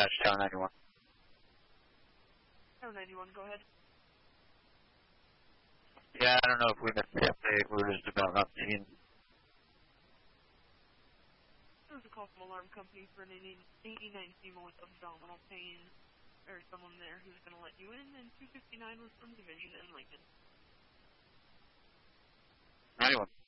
dispatch Tower 91. Tower 91, go ahead. Yeah, I don't know if we missed the update. We're just about not seeing. There was a call from Alarm Company for an 89 FEMA with abdominal pain. There's someone there who's going to let you in, and 259 was from Division in Lincoln. 91.